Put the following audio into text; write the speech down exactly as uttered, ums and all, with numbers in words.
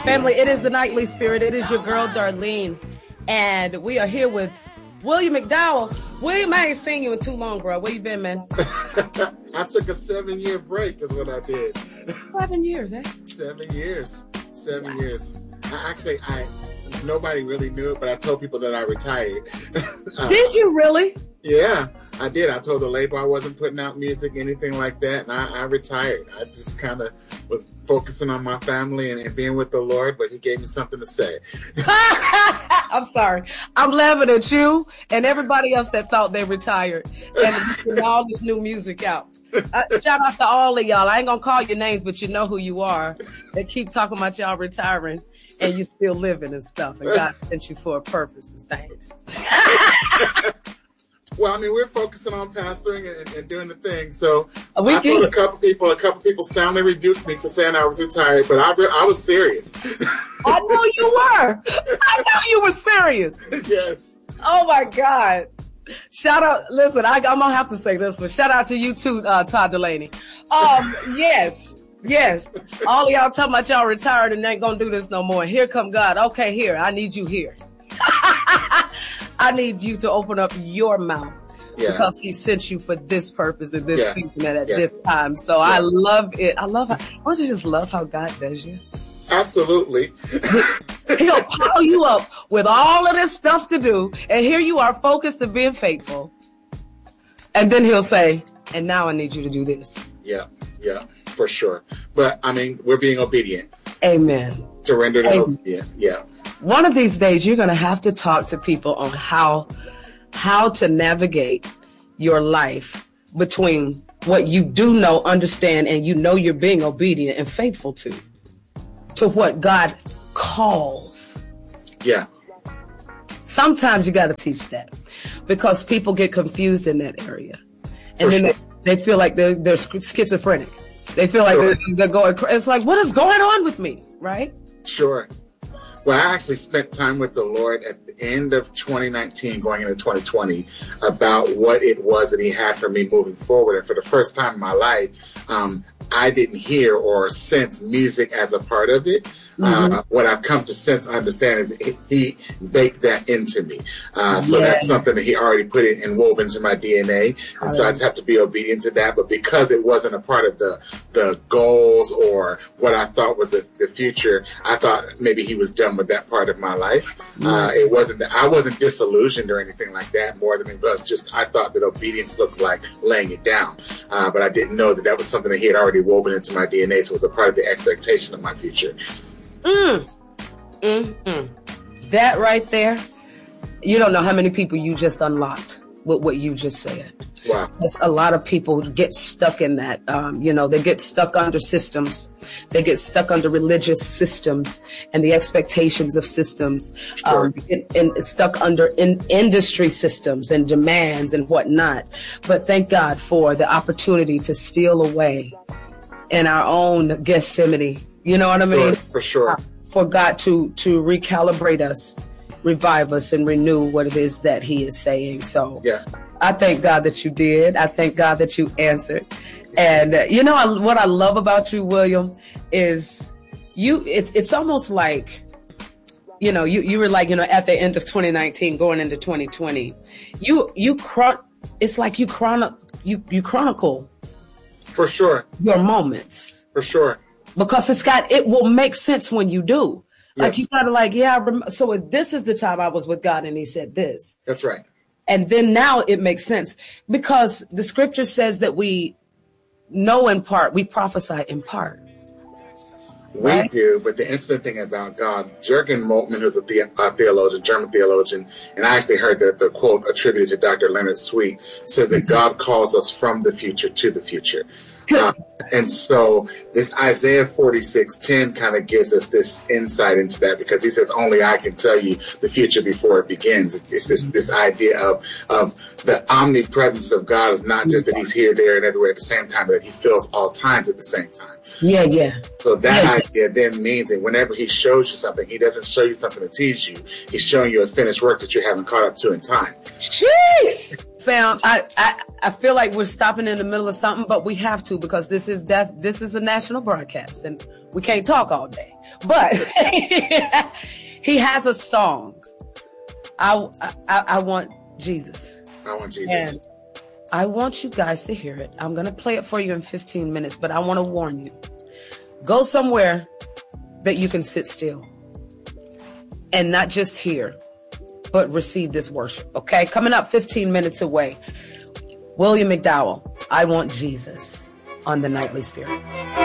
Family, it is the Nightly Spirit. It is your girl, Darlene. And we are here with William McDowell. William, I ain't seen you in too long, bro. Where you been, man? I took a seven-year break is what I did. Seven years, eh? Seven years. Seven wow. years. I actually, I nobody really knew it, but I told people that I retired. uh, Did you really? Yeah, I did. I told the label I wasn't putting out music, anything like that, and I, I retired. I just kind of was focusing on my family and, and being with the Lord, but he gave me something to say. I'm sorry. I'm laughing at you and everybody else that thought they retired and all this new music out. Uh, shout out to all of y'all. I ain't gonna call your names, but you know who you are. They keep talking about y'all retiring and you still living and stuff. And God sent you for a purpose and things. Well, I mean, we're focusing on pastoring and, and doing the thing. So we I can. told a couple people, a couple people soundly rebuked me for saying I was retired, but I, I was serious. I know you were. I know you were serious. Yes. Oh my God. Shout out. Listen, I, I'm going to have to say this one. Shout out to you too, uh, Todd Delaney. Um, yes. Yes. All of y'all talking about y'all retired and ain't going to do this no more. Here come God. Okay, here. I need you here. I need you to open up your mouth yeah. because he sent you for this purpose in this yeah. season and at yeah. this time. So yeah. I love it. I love how, don't you just love how God does you? Absolutely. He'll pile you up with all of this stuff to do. And here you are focused and being faithful. And then he'll say, and now I need you to do this. Yeah. Yeah, for sure. But I mean, we're being obedient. Amen. Surrendered and obedient. Yeah. One of these days, you're going to have to talk to people on how how to navigate your life between what you do know, understand, and you know you're being obedient and faithful to, to what God calls. Yeah. Sometimes you got to teach that because people get confused in that area. And For then sure. they, they feel like they're, they're schizophrenic. They feel like sure. they're, they're going, it's like, what is going on with me? Right? Sure. Well, I actually spent time with the Lord at the end of twenty nineteen, going into twenty twenty, about what it was that he had for me moving forward. And for the first time in my life, um, I didn't hear or sense music as a part of it. Mm-hmm. Uh, what I've come to sense, understand is he baked that into me. Uh, so yeah. that's something that he already put it and wove into my D N A. And so I just have to be obedient to that. But because it wasn't a part of the, the goals or what I thought was the, the future, I thought maybe he was done with that part of my life. Mm-hmm. Uh, it wasn't that I wasn't disillusioned or anything like that, more than it was just I thought that obedience looked like laying it down. Uh, but I didn't know that that was something that he had already woven into my D N A. So it was a part of the expectation of my future. Mm. Mm, mm. That right there, you don't know how many people you just unlocked with what you just said. Wow. Because a lot of people get stuck in that. Um, you know, they get stuck under systems. They get stuck under religious systems and the expectations of systems. Sure. Um, and, and stuck under in, industry systems and demands and whatnot. But thank God for the opportunity to steal away in our own Gethsemane. You know what I mean? Sure, for sure. Uh, for God to, to recalibrate us, revive us, and renew what it is that he is saying. So yeah. I thank God that you did. I thank God that you answered. And, uh, you know, I, what I love about you, William, is you, it's, it's almost like, you know, you, you were like, you know, at the end of twenty nineteen, going into twenty twenty, you, you, chron- it's like you chronic, you, you chronicle. For sure. Your moments. For sure. Because it's got, it will make sense when you do. Like yes. you gotta like, yeah, I rem- so if this is the time I was with God and he said this. That's right. And then now it makes sense because the scripture says that we know in part, we prophesy in part. We right? do, but the interesting thing about God, Jürgen Moltmann, who's a, the- a theologian, German theologian, and I actually heard that the quote attributed to Doctor Leonard Sweet said that God calls us from the future to the future. Uh, and so this Isaiah forty-six ten kind of gives us this insight into that because he says, only I can tell you the future before it begins. It's, it's this, this idea of, of the omnipresence of God is not just that he's here, there, and everywhere at the same time, but that he fills all times at the same time. Yeah, yeah. So that yeah. idea then means that whenever he shows you something, he doesn't show you something to tease you. He's showing you a finished work that you haven't caught up to in time. Jeez! Fam, I, I, I feel like we're stopping in the middle of something, but we have to because this is death. This is a national broadcast and we can't talk all day. But he has a song. I, I, I want Jesus. I want Jesus. And I want you guys to hear it. I'm going to play it for you in fifteen minutes, but I want to warn you. Go somewhere that you can sit still and not just hear, but receive this worship. Okay. Coming up fifteen minutes away. William McDowell, I Want Jesus on the Nightly Spirit.